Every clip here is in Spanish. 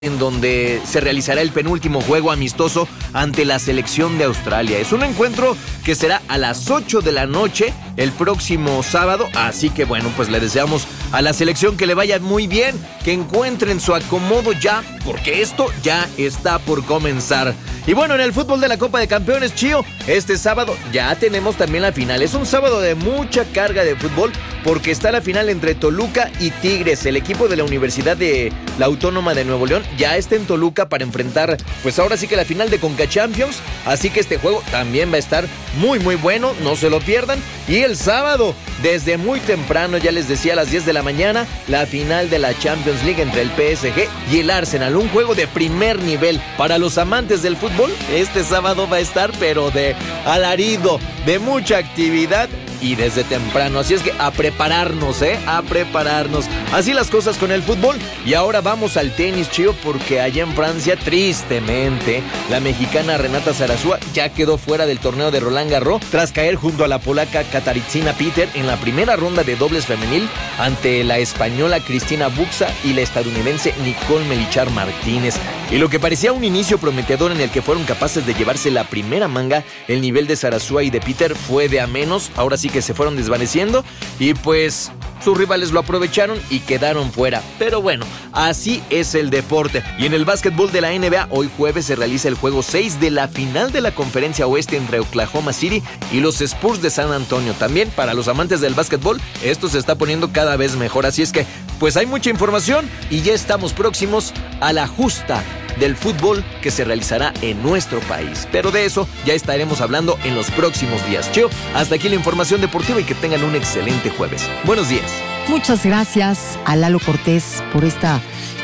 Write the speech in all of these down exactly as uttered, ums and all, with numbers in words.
en donde se realizará el penúltimo juego amistoso ante la selección de Australia. Es un encuentro que será a las ocho de la noche el próximo sábado, así que bueno, pues le deseamos a la selección que le vaya muy bien, que encuentren su acomodo ya, porque esto ya está por comenzar. Y bueno, en el fútbol de la Copa de Campeones, Chío, este sábado ya tenemos también la final. Es un sábado de mucha carga de fútbol porque está la final entre Toluca y Tigres. El equipo de la Universidad de la Autónoma de Nuevo León ya está en Toluca para enfrentar, pues ahora sí que la final de Conca Champions. Así que este juego también va a estar muy muy bueno, no se lo pierdan. Y el sábado, desde muy temprano, ya les decía, a las diez de la mañana, la final de la Champions League entre el P S G y el Arsenal. Un juego de primer nivel para los amantes del fútbol. Este sábado va a estar pero de alarido, de mucha actividad y desde temprano. Así es que a prepararnos, ¿eh? A prepararnos. Así las cosas con el fútbol. Y ahora vamos al tenis, Chío, porque allá en Francia, tristemente, la mexicana Renata Zarazúa ya quedó fuera del torneo de Roland Garros tras caer junto a la polaca Katarzyna Peter en la primera ronda de dobles femenil ante la española Cristina Buxa y la estadounidense Nicole Melichar Martínez. Y lo que parecía un inicio prometedor en el que fueron capaces de llevarse la primera manga, el nivel de Zarazúa y de Peter fue de a menos. Ahora sí que se fueron desvaneciendo y pues sus rivales lo aprovecharon y quedaron fuera. Pero bueno, así es el deporte. Y en el básquetbol de la N B A, hoy jueves se realiza el juego seis de la final de la Conferencia Oeste entre Oklahoma City y los Spurs de San Antonio. También para los amantes del básquetbol, esto se está poniendo cada vez mejor. Así es que, pues hay mucha información y ya estamos próximos a la justa del fútbol que se realizará en nuestro país. Pero de eso ya estaremos hablando en los próximos días. Chío, hasta aquí la información deportiva y que tengan un excelente jueves. Buenos días. Muchas gracias a Lalo Cortés por esta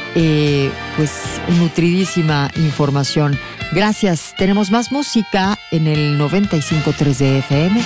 eh, pues nutridísima información. Gracias. Tenemos más música en el noventa y cinco punto tres de F M.